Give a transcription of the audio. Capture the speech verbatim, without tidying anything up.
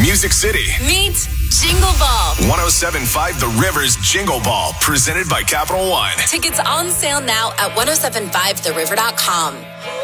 Music City. Meet Jingle Ball. one oh seven point five The River's Jingle Ball, presented by Capital One. Tickets on sale now at ten seventy-five the river dot com.